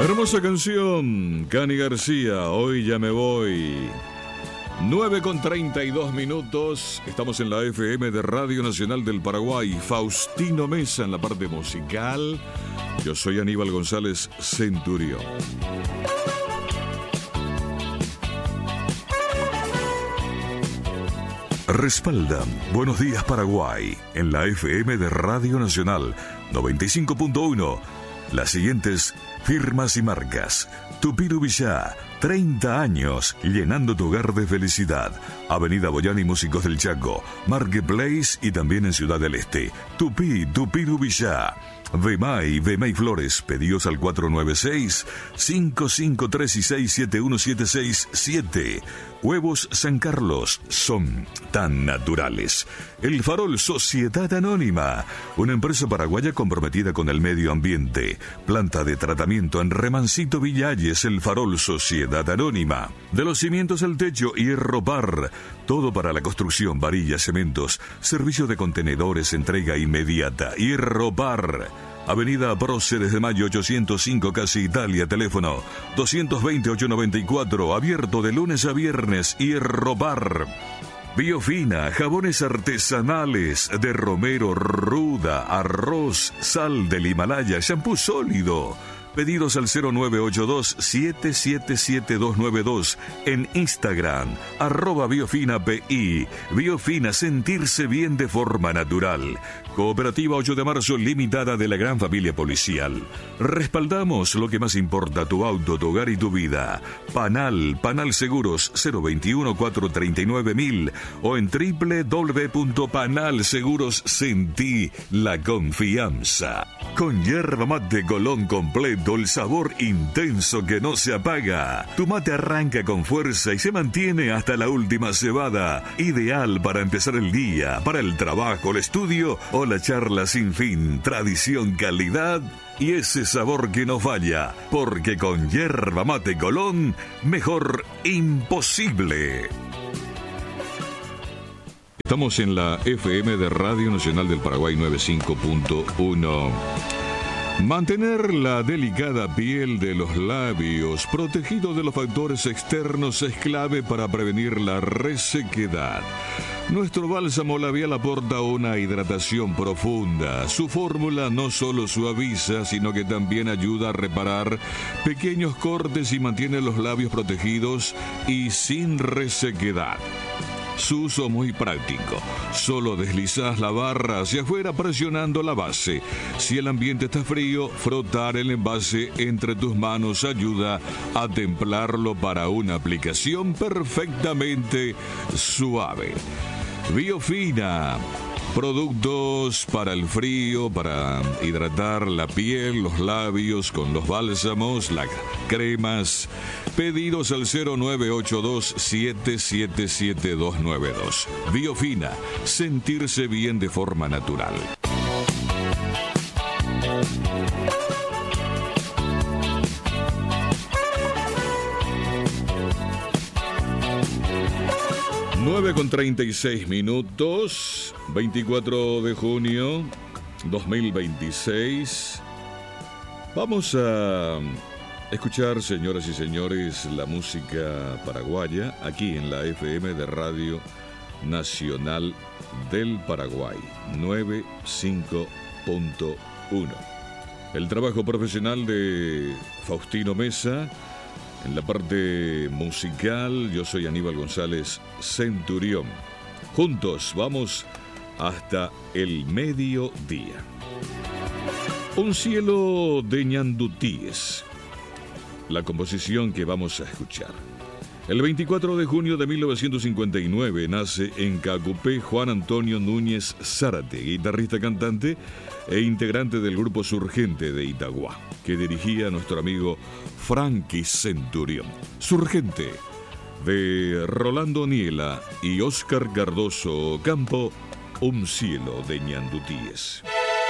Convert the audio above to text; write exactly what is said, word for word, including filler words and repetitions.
Hermosa canción, Cani García, Hoy ya me voy. nueve con treinta y dos minutos, estamos en la F M de Radio Nacional del Paraguay. Faustino Mesa en la parte musical. Yo soy Aníbal González Centurión. Respaldan Buenos Días Paraguay en la F M de Radio Nacional noventa y cinco punto uno. Las siguientes firmas y marcas: Tupiru Villá, treinta años llenando tu hogar de felicidad. Avenida Boyani, Músicos del Chaco, Marketplace y también en Ciudad del Este. Tupí, Tupiru Villá. Vemay, Vemay Flores, pedidos al cuatro nueve seis, cinco cinco tres seis siete uno siete seis siete. Huevos San Carlos, son tan naturales. El Farol Sociedad Anónima, una empresa paraguaya comprometida con el medio ambiente. Planta de tratamiento en Remancito Villalles, El Farol Sociedad Anónima. De los cimientos al techo, Hierropar, todo para la construcción, varillas, cementos, servicio de contenedores, entrega inmediata. Hierropar. Avenida Próceres de Mayo ochocientos cinco, Casi Italia, teléfono dos dos cero, ocho nueve cuatro, abierto de lunes a viernes. Hierropar. Biofina, jabones artesanales de romero, ruda, arroz, sal del Himalaya, shampoo sólido. Pedidos al cero nueve ocho dos, siete siete siete dos nueve dos. En Instagram, arroba Biofina P I. Biofina, sentirse bien de forma natural. Cooperativa ocho de marzo, limitada de la gran familia policial. Respaldamos lo que más importa: tu auto, tu hogar y tu vida. Panal, Panal Seguros, cero veintiuno, cuatrocientos treinta y nueve mil. O en doble u doble u doble u punto panal seguros. Sentí la confianza. Con yerba mate Colón completo, el sabor intenso que no se apaga. Tu mate arranca con fuerza y se mantiene hasta la última cebada. Ideal para empezar el día, para el trabajo, el estudio o la charla sin fin. Tradición, calidad y ese sabor que no falla. Porque con yerba mate Colón, mejor imposible. Estamos en la F M de Radio Nacional del Paraguay noventa y cinco punto uno. Mantener la delicada piel de los labios protegido de los factores externos es clave para prevenir la resequedad. Nuestro bálsamo labial aporta una hidratación profunda. Su fórmula no solo suaviza, sino que también ayuda a reparar pequeños cortes y mantiene los labios protegidos y sin resequedad. Su uso muy práctico. Solo deslizás la barra hacia afuera presionando la base. Si el ambiente está frío, frotar el envase entre tus manos ayuda a templarlo para una aplicación perfectamente suave. Biofina. Productos para el frío, para hidratar la piel, los labios con los bálsamos, las cremas. Pedidos al cero nueve ocho dos, siete siete siete dos nueve dos. Biofina, sentirse bien de forma natural. nueve con treinta y seis minutos, veinticuatro de junio dos mil veintiséis. Vamos a escuchar, señoras y señores, la música paraguaya aquí en la F M de Radio Nacional del Paraguay noventa y cinco punto uno. El trabajo profesional de Faustino Mesa. En la parte musical, yo soy Aníbal González Centurión. Juntos vamos hasta el mediodía. Un cielo de ñandutíes. La composición que vamos a escuchar. El veinticuatro de junio de mil novecientos cincuenta y nueve nace en Cacupé Juan Antonio Núñez Zárate, guitarrista, cantante e integrante del grupo Surgente de Itagua, que dirigía a nuestro amigo Frankie Centurión. Surgente, de Rolando Niela y Óscar Cardoso Campo, Un cielo de ñandutíes.